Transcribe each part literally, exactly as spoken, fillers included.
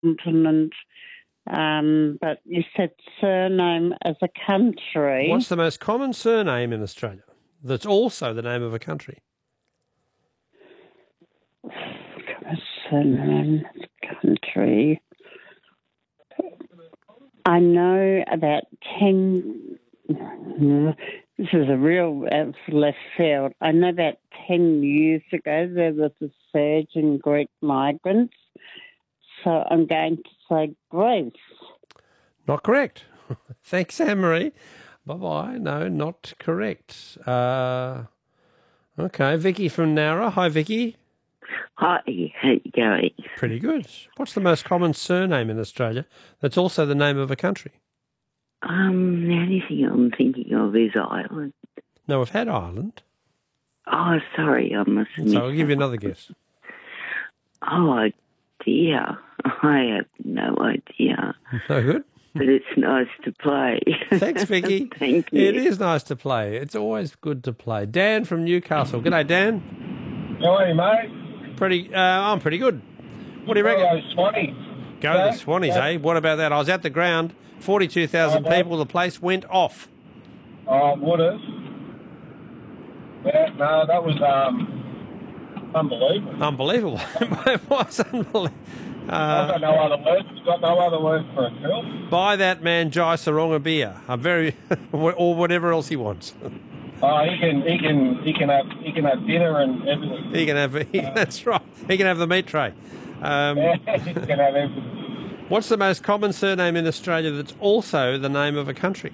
continent. Um, but you said surname as a country. What's the most common surname in Australia that's also the name of a country? A surname as a country. I know about ten... This is a real uh, left field. I know about ten years ago there was a surge in Greek migrants. So I'm going to say Greece. Not correct. Thanks, Anne-Marie. Bye-bye. No, not correct. Uh, okay, Vicky from Nowra. Hi, Vicky. Hi, how you going? Pretty good. What's the most common surname in Australia that's also the name of a country? Um, the only thing I'm thinking of is Ireland. No, we've had Ireland. Oh, sorry, I must have So I'll give you another guess. Oh, dear. I have no idea. No good? But it's nice to play. Thanks, Vicky. Thank you. It is nice to play. It's always good to play. Dan from Newcastle. G'day, Dan. How are you, mate? Pretty. Uh, I'm pretty good. What do you reckon? Go those Swannies. Go the Swannies, yeah. eh? What about that? I was at the ground. forty-two thousand Oh, people. The place went off. Oh, would have. Yeah, no, that was um, unbelievable. Unbelievable. It was unbelievable. I've Uh, got no other words. Got no other words for it, Phil. buy that man Jai Sarong a beer. A very, or whatever else he wants. Oh, he can, he can, he can have, he can have dinner and everything. He can have. He, that's right. He can have the meat tray. Um, Yeah, he can have everything. What's the most common surname in Australia that's also the name of a country?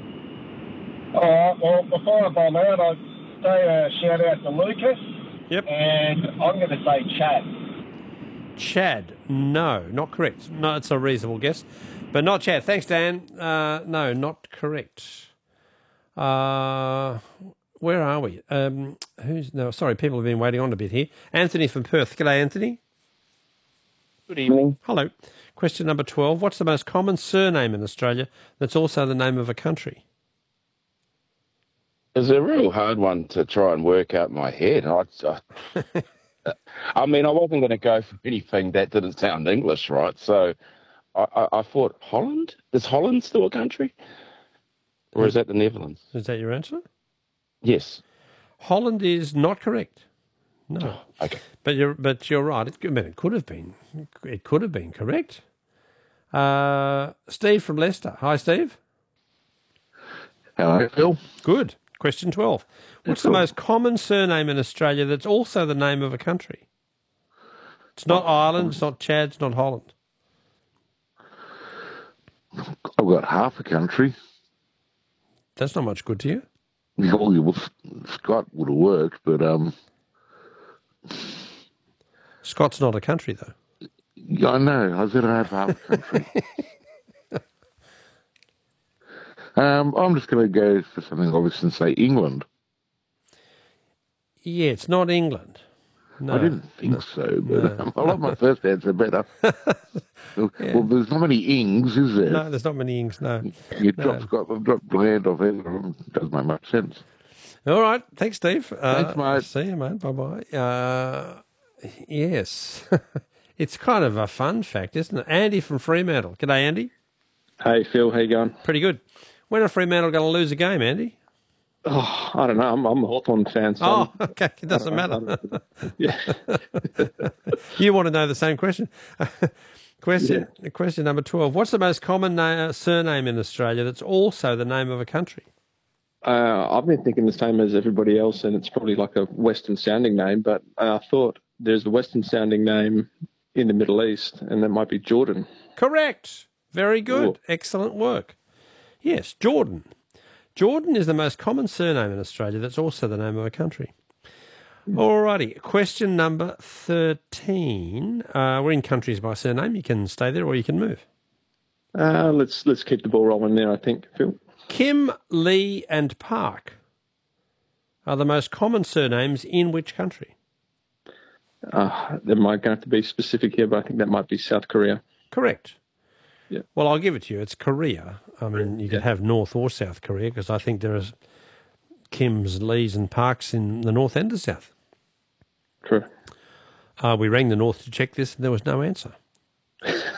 All right. Well, before I bomb out, I'd say a shout out to Lucas. Yep. And I'm going to say Chad. Chad. No, not correct. No, it's a reasonable guess, but not Chad. Thanks, Dan. Uh, no, not correct. Uh, where are we? Um, who's no? Sorry, people have been waiting on a bit here. Anthony from Perth. G'day, Anthony. Good evening. Hello. Question number twelve. What's the most common surname in Australia that's also the name of a country? It's a real hard one to try and work out in my head. I, I, I mean, I wasn't going to go for anything that didn't sound English, right? So I, I, I thought Holland? Is Holland still a country? Or is that the Netherlands? Is that your answer? Yes. Holland is not correct. No. Oh, okay. But you're but you're right. It, I mean, it could have been. It could have been correct. Uh, Steve from Leicester. Hi, Steve. Hello, Phil. Good. Question twelve. What's the most common surname in Australia that's also the name of a country? It's not Ireland. It's not Chad. It's not Holland. I've got half a country. That's not much good to you. Well, well, Scott would have worked, but um, Scott's not a country, though. yeah, I know. I said I have half a country. um, I'm just going to go for something obvious and say England. Yeah, it's not England. No, I didn't think no, so, but no. um, I like my first answer better. well, Yeah. well, there's not many ings, is there? No, there's not many ings. No. You No. drop Scott, I've dropped the hand off it. It doesn't make much sense. All right. Thanks, Steve. Uh, Thanks, mate. See you, mate. Bye-bye. Uh, yes. It's kind of a fun fact, isn't it? Andy from Fremantle. G'day, Andy. Hey, Phil, how you going? Pretty good. When are Fremantle going to lose a game, Andy? Oh, I don't know. I'm, I'm a Hawthorn fan, so... Oh, okay. It doesn't I don't matter. know. Yeah. You want to know the same question. question Yeah. question number twelve. What's the most common na- surname in Australia that's also the name of a country? Uh, I've been thinking the same as everybody else, and it's probably like a Western-sounding name, but I thought there's a Western-sounding name in the Middle East, and that might be Jordan. Correct. Very good. Cool. Excellent work. Yes, Jordan. Jordan is the most common surname in Australia that's also the name of a country. Alrighty, question number thirteen. Uh, we're in countries by surname. You can stay there or you can move. Uh, let's let's keep the ball rolling there, I think, Phil. Kim, Lee and Park are the most common surnames in which country? Uh, there might going to have to be specific here, but I think that might be South Korea. Correct. Yeah. Well, I'll give it to you. It's Korea. I mean, you can have North or South Korea because I think there are Kims, Lees and Parks in the North and the South. True. Uh, we rang the North to check this and there was no answer.